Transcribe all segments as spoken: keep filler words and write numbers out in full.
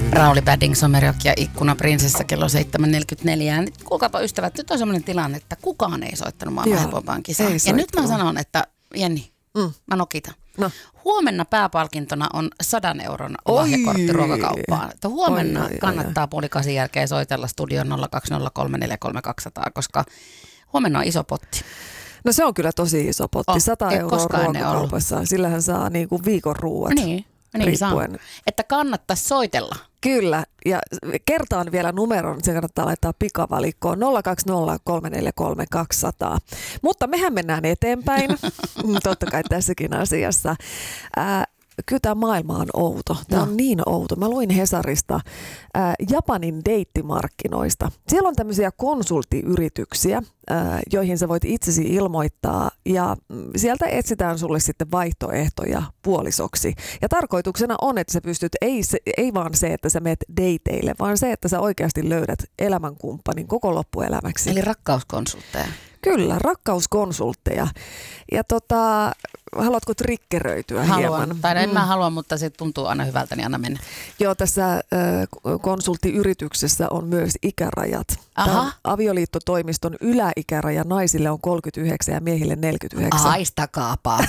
Rauli Paddington, Meriokki ja Ikkunaprinsessa kello seitsemän neljäkymmentäneljä. Kuulkaapa ystävät, nyt on sellainen tilanne, että kukaan ei soittanut maailman helpompaan kisaan. Ja nyt mä sanon, että Jenni, mm. mä nokitan. No. Huomenna pääpalkintona on sadan euron lahjakortti ruokakauppaan. Että huomenna oi, oi, kannattaa oi, puoli kasin jälkeen soitella studioon nolla kaksi nolla kolme neljä kolme kaksi nolla nolla, koska huomenna on iso potti. No se on kyllä tosi iso potti. Oh, sata euroa ruokakaupassa. Sillähän saa niinku viikon ruuat. Niin. Niin saa. Että kannattaisi soitella. Kyllä, ja kertaan vielä numeron, se kannattaa laittaa pikavalikkoon nolla kaksi nolla kolme neljä kolme kaksi nolla nolla. Mutta mehän mennään eteenpäin, totta kai tässäkin asiassa. Ää, Kyllä tämä maailma on outo. Tämä no. on niin outo. Mä luin Hesarista ää, Japanin deittimarkkinoista. Siellä on tämmöisiä konsulttiyrityksiä, ää, joihin sä voit itsesi ilmoittaa ja sieltä etsitään sulle sitten vaihtoehtoja puolisoksi. Ja tarkoituksena on, että sä pystyt, ei, se, ei vaan se, että sä meet deiteille, vaan se, että sä oikeasti löydät elämänkumppanin koko loppuelämäksi. Eli rakkauskonsultteja. Kyllä, rakkauskonsultteja. Ja tota, haluatko triggeröityä Haluan. hieman? Tai en mm. mä halua, mutta se tuntuu aina hyvältä, niin anna mennä. Joo, tässä äh, konsulttiyrityksessä on myös ikärajat. Aha. Avioliittotoimiston yläikäraja naisille on kolmekymmentäyhdeksän ja miehille neljäkymmentäyhdeksän. Haistakaapa.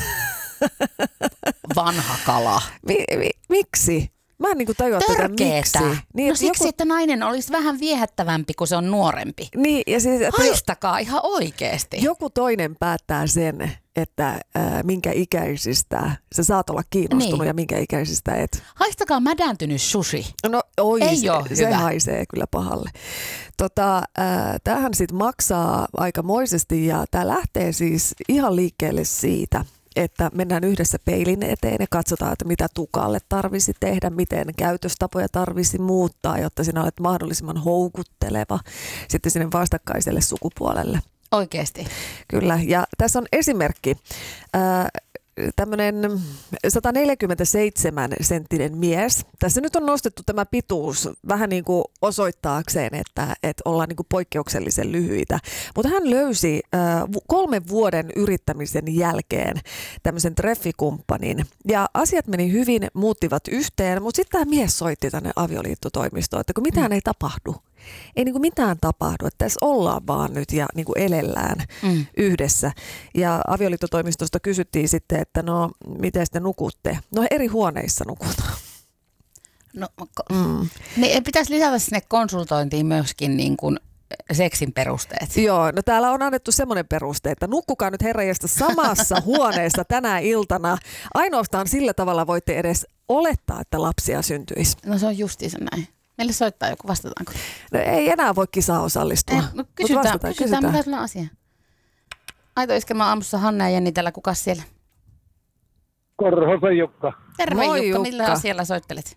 Vanha kala. Mi- mi- miksi? Mä en niinku tajua tätä, miksi. Niin, no siksi, joku... että nainen olisi vähän viehättävämpi, kun se on nuorempi. Niin, ja siis, että haistakaa ihan oikeasti. Joku toinen päättää sen, että äh, minkä ikäisistä sä saat olla kiinnostunut niin. ja minkä ikäisistä et. Haistakaa mädäntynyt sushi. No oi, ei se, ole se hyvä. haisee kyllä pahalle. Tota, äh, tämähän sitten maksaa aikamoisesti ja tämä lähtee siis ihan liikkeelle siitä, että mennään yhdessä peilin eteen ja katsotaan, että mitä tukalle tarvisi tehdä, miten käytöstapoja tarvisi muuttaa, jotta sinä olet mahdollisimman houkutteleva sitten sinne vastakkaiselle sukupuolelle. Oikeasti. Kyllä, ja tässä on esimerkki. Ää, tämmöinen sata neljäkymmentäseitsemän senttinen mies. Tässä nyt on nostettu tämä pituus vähän niin kuin osoittaakseen, että, että ollaan niin kuin poikkeuksellisen lyhyitä. Mutta hän löysi äh, kolmen vuoden yrittämisen jälkeen tämmöisen treffikumppanin. Ja asiat meni hyvin, muuttivat yhteen, mutta sitten tämä mies soitti tänne avioliittotoimistoon, että kun mitään mm. ei tapahdu. Ei niin kuin mitään tapahdu, että tässä ollaan vaan nyt ja niin kuin elellään mm. yhdessä. Ja avioliittotoimistosta kysyttiin sitten, että no miten te nukutte? No eri huoneissa nukutaan. No, mm. niin pitäisi lisätä sinne konsultointiin myöskin niin kuin seksin perusteet. Joo, no täällä on annettu semmoinen peruste, että nukkukaa nyt herranjestas samassa huoneessa tänä iltana. Ainoastaan sillä tavalla voitte edes olettaa, että lapsia syntyisi. No se on justiinsa näin. Meille soittaa joku, vastataanko? No ei enää voi kisaan osallistua. Eh, no kysytään, vastataan, kysytään, mikä sulla on asia? Aito Iskelmä aamussa Hanna ja Jenni täällä, kukas siellä? Korhosen Jukka. Terve Moi, Jukka, millä Jukka. asialla soittelit?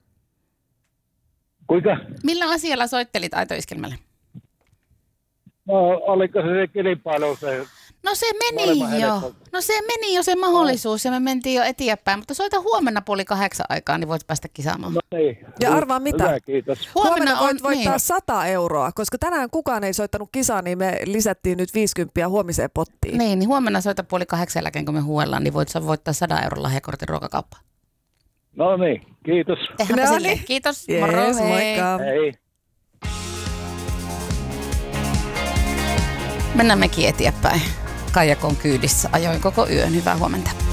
Kuinka? Millä asialla soittelit Aito Iskelmälle? No oliko se se kilpailu se? No se meni jo. No se meni jo se mahdollisuus ja me mentiin jo eteenpäin, mutta soita huomenna puoli kahdeksan aikaa, niin voit päästä kisaamaan. No niin. Ja arvaa mitä? Hyvä, kiitos. Huomenna, huomenna voit on, voittaa niin. sata euroa, koska tänään kukaan ei soittanut kisaa, niin me lisättiin nyt viisikymmentä huomiseen pottiin. Niin, niin huomenna soita puoli kahdeksan jälkeen, kun me huuellaan, niin voit voittaa sata euron lahjakortin ruokakauppaan. No niin, kiitos. Tehdäänpä no sille. Kiitos. Yes, Moro, hei. Moikka. Hei. Mennään mekin eteenpäin. Kaijakon kyydissä ajoin koko yön. Hyvää huomenta.